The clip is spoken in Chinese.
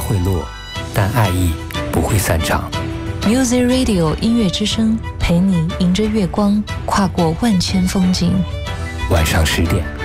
会落，但爱意不会散场。 Music Radio 音乐之声，陪你迎着月光，跨过万千风景。 晚上10点。